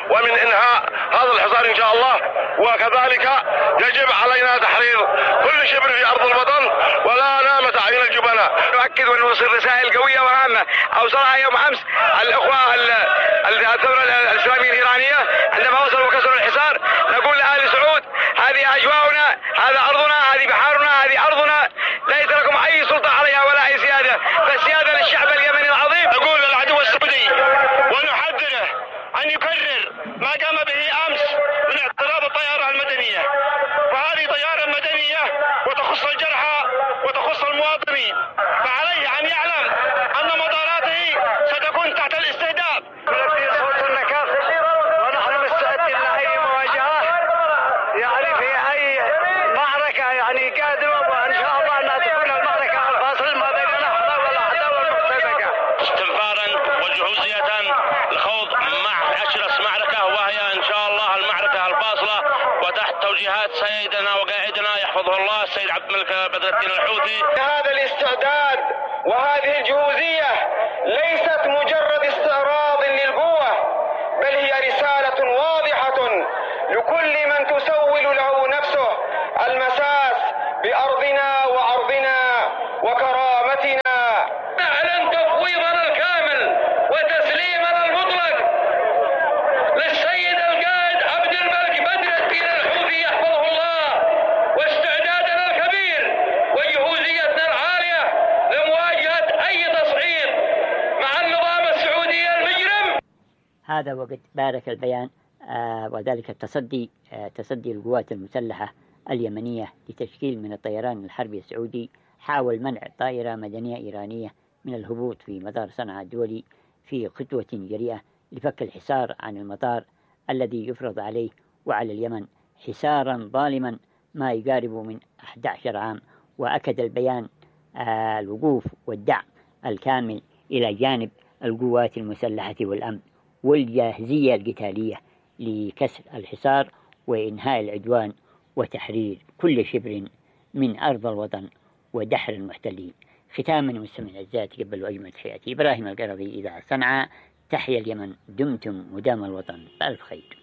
ومن إنهاء هذا الحصار إن شاء الله. وكذلك يجب علينا تحرير كل شبر في أرض الوطن ولا نامت أعين الجبناء. نؤكد ونوصل رسائل قوية وهامة أوصلها يوم أمس الأخوة الثورة الإسلامية الإيرانية عندما وصلوا وكسروا الحصار. نقول لأهل سعود هذه أجواؤنا، هذا أرضنا، هذه بحارنا، هذه أرضنا، ليس لكم أي سلطة عليها ولا أي سيادة، فالسيادة للشعب اليمني العظيم. نقول للعدو السعودي ونحذره أن يكرر ما قام به أمس من اعتراض الطيارة المدنية، فهذه طيارة مدنية وتخص الجرحى وتخص المواطنين، فعليه أن يعلم أن مطاراته ستكون تحت الاستهداف. في صوتنا كافر ونحن مستعدين لأي مواجهة، يعني في أي معركة يعني قادمة، وإن شاء الله أنها تكون المعركة الفاصل ما بين الأحرى والأعداء والمرتزقة. استنفارا وجهوزية الخوض مع أشرس معركة، وهي إن شاء الله المعركة الفاصلة، وتحت توجيهات سيدنا وقائدنا يحفظه الله السيد عبد الملك بدر الدين الحوثي. هذا الاستعداد وهذه الجهوزية ليست مجرد استعراض للقوة، بل هي رسالة واضحة لكل من تسول له نفسه المساس بأرضنا وعرضنا وكرامتنا. أعلن تفويضنا الكامل وتسليمنا المطلق للسيد القائد عبد الملك بدر الدين الحوثي يحفظه الله، واستعدادنا الكبير وجهوزيتنا العالية لمواجهة أي تصعيد مع النظام السعودي المجرم. هذا وقد بارك البيان وذلك تصدي القوات المسلحة اليمنية لتشكيل من الطيران الحربي السعودي حاول منع طائرة مدنية إيرانية من الهبوط في مطار صنعاء الدولي في خطوة جريئة لفك الحصار عن المطار الذي يفرض عليه وعلى اليمن حصارا ظالما ما يقارب من 11 عام. وأكد البيان الوقوف والدعم الكامل إلى جانب القوات المسلحة والأمن والجاهزية القتالية لكسر الحصار وإنهاء العدوان وتحرير كل شبر من أرض الوطن ودحر المحتلين. ختاما مستمعين الأعزاء، تقبلوا أجمل تحياتي. إبراهيم القرضي، إذاعة صنعاء. تحيا اليمن، دمتم مدام الوطن. ألف خير.